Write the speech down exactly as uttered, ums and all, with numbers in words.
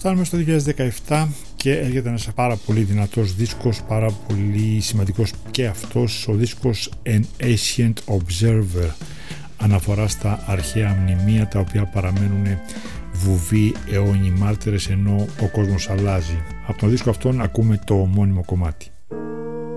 φτάνουμε στο δύο χιλιάδες δεκαεπτά και έρχεται ένας πάρα πολύ δυνατός δίσκος, πάρα πολύ σημαντικός και αυτός, ο δίσκος An Ancient Observer, αναφορά στα αρχαία μνημεία τα οποία παραμένουν βουβοί αιώνιοι μάρτυρες ενώ ο κόσμος αλλάζει. Από τον δίσκο αυτόν ακούμε το ομώνυμο κομμάτι.